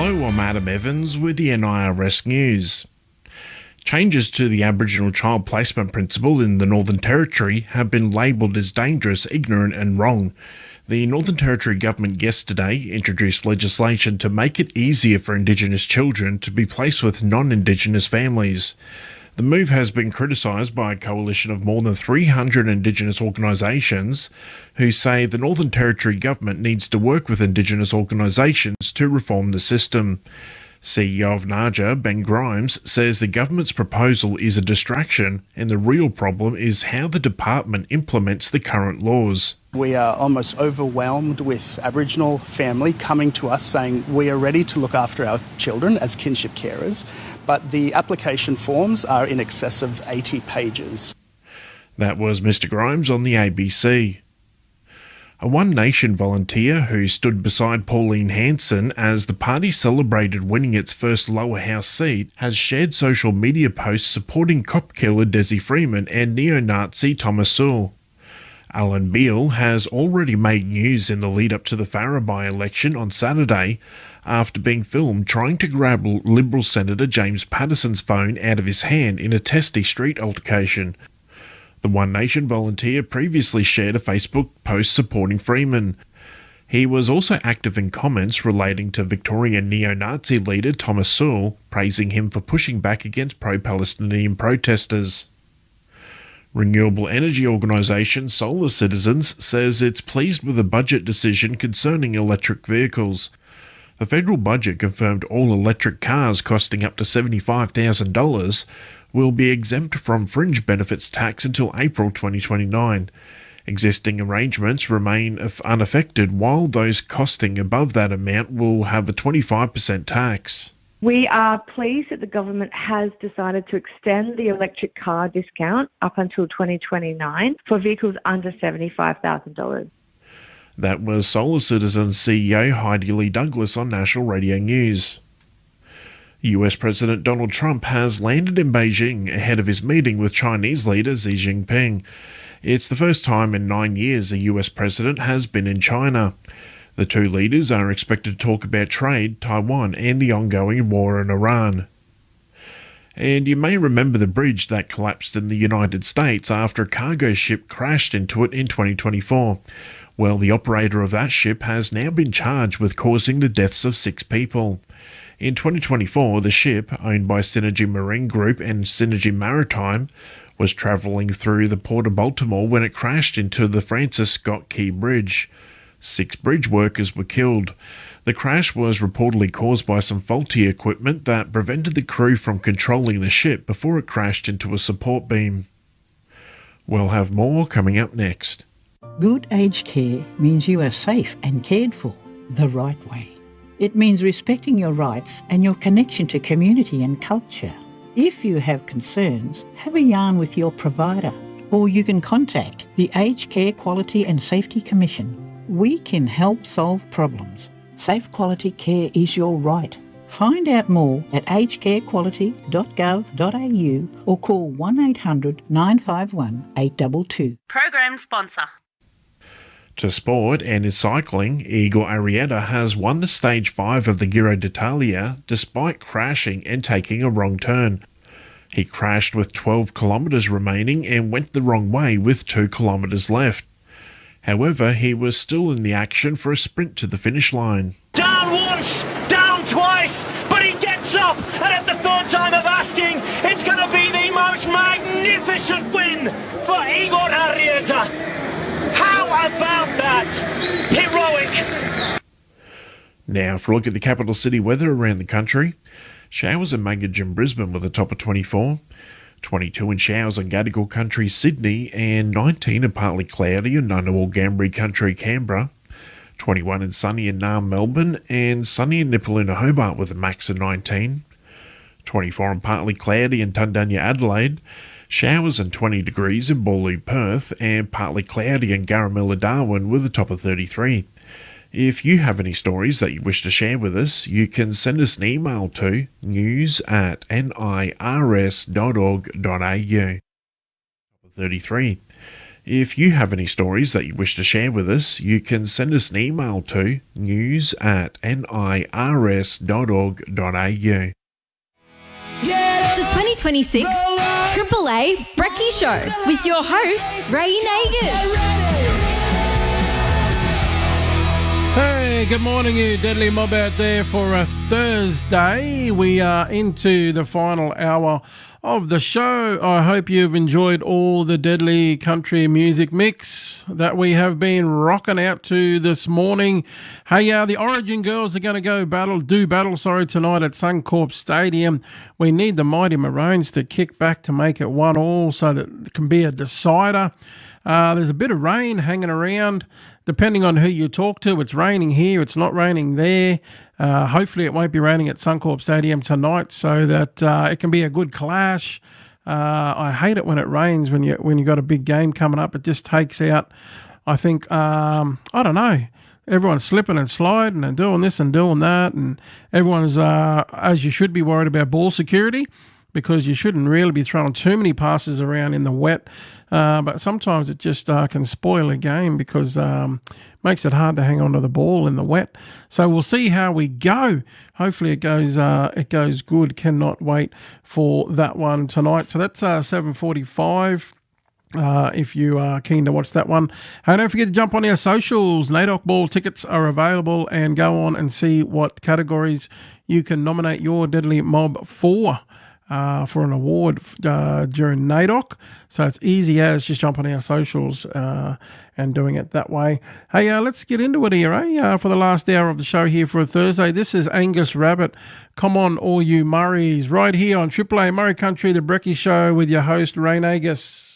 Hello, I'm Adam Evans with the NIRS News. Changes to the Aboriginal Child Placement Principle in the Northern Territory have been labelled as dangerous, ignorant and wrong. The Northern Territory government yesterday introduced legislation to make it easier for Indigenous children to be placed with non-Indigenous families. The move has been criticised by a coalition of more than 300 Indigenous organisations who say the Northern Territory government needs to work with Indigenous organisations to reform the system. CEO of NAJA, Ben Grimes, says the government's proposal is a distraction and the real problem is how the department implements the current laws. We are almost overwhelmed with Aboriginal family coming to us saying we are ready to look after our children as kinship carers, but the application forms are in excess of 80 pages. That was Mr Grimes on the ABC. A One Nation volunteer who stood beside Pauline Hanson as the party celebrated winning its first lower house seat has shared social media posts supporting cop killer Desi Freeman and neo-Nazi Thomas Sowell. Alan Beale has already made news in the lead-up to the Farrer by-election on Saturday after being filmed trying to grab Liberal Senator James Patterson's phone out of his hand in a Testy Street altercation. The One Nation volunteer previously shared a Facebook post supporting Freeman. He was also active in comments relating to Victorian neo-Nazi leader Thomas Sowell, praising him for pushing back against pro-Palestinian protesters. Renewable energy organisation Solar Citizens says it's pleased with the budget decision concerning electric vehicles. The federal budget confirmed all electric cars costing up to $75,000 will be exempt from fringe benefits tax until April 2029. Existing arrangements remain unaffected, while those costing above that amount will have a 25% tax. We are pleased that the government has decided to extend the electric car discount up until 2029 for vehicles under $75,000. That was Solar Citizens CEO Heidi Lee Douglas on National Radio News. US President Donald Trump has landed in Beijing ahead of his meeting with Chinese leader Xi Jinping. It's the first time in 9 years a US president has been in China. The two leaders are expected to talk about trade, Taiwan, and the ongoing war in Iran. And you may remember the bridge that collapsed in the United States after a cargo ship crashed into it in 2024. Well, the operator of that ship has now been charged with causing the deaths of 6 people. In 2024, the ship, owned by Synergy Marine Group and Synergy Maritime, was travelling through the Port of Baltimore when it crashed into the Francis Scott Key Bridge. 6 bridge workers were killed. The crash was reportedly caused by some faulty equipment that prevented the crew from controlling the ship before it crashed into a support beam. We'll have more coming up next. Good aged care means you are safe and cared for the right way. It means respecting your rights and your connection to community and culture. If you have concerns, have a yarn with your provider, or you can contact the Aged Care Quality and Safety Commission. We can help solve problems. Safe quality care is your right. Find out more at agedcarequality.gov.au or call 1800 951 822. Program sponsor. To sport and in cycling, Igor Arrieta has won the Stage 5 of the Giro d'Italia despite crashing and taking a wrong turn. He crashed with 12 kilometres remaining and went the wrong way with 2 kilometres left. However, he was still in the action for a sprint to the finish line. Down once, down twice, but he gets up, and at the third time of asking, it's going to be the most magnificent win for Igor Arrieta. How about that? Heroic! Now for a look at the capital city weather around the country. Showers and Mangere in Brisbane with a top of 24. 22 in showers on Gadigal Country, Sydney, and 19 and partly cloudy in Ngunnawal Gambri Country, Canberra. 21 and sunny in Naarm, Melbourne, and sunny in Nipaluna, Hobart with a max of 19. 24 and partly cloudy in Tundanya, Adelaide. Showers and 20 degrees in Boorloo, Perth, and partly cloudy in Garamilla, Darwin with a top of 33. If you have any stories that you wish to share with us, you can send us an email to news@nirs.org.au. 33. If you have any stories that you wish to share with us, you can send us an email to news@nirs.org.au. The 2026 Triple A Brekkie Show with your host, Ray Nagin. Hey, good morning, you deadly mob out there for a Thursday. We are into the final hour of the show. I hope you've enjoyed all the deadly country music mix that we have been rocking out to this morning. Hey, the Origin girls are going to do battle tonight at Suncorp Stadium. We need the Mighty Maroons to kick back to make it 1-1 so that it can be a decider. There's a bit of rain hanging around. Depending on who you talk to, it's raining here, it's not raining there. Hopefully it won't be raining at Suncorp Stadium tonight so that it can be a good clash. I hate it when it rains when you got a big game coming up. It just takes out, I think, I don't know, everyone's slipping and sliding and doing this and doing that, and everyone's, as you should be, worried about ball security because you shouldn't really be throwing too many passes around in the wet. But sometimes it just can spoil a game because makes it hard to hang on to the ball in the wet. So we'll see how we go. Hopefully it goes good. Cannot wait for that one tonight. So that's 7:45. If you are keen to watch that one. And don't forget to jump on our socials. NAIDOC Ball tickets are available, and go on and see what categories you can nominate your Deadly Mob for an award during NAIDOC. So it's easy as just jump on our socials and doing it that way. Hey, let's get into it here, for the last hour of the show here for a Thursday. This is Angus Rabbit. Come on, all you Murrays, right here on Triple A Murray Country, the Brekkie Show with your host, Ray Nagus.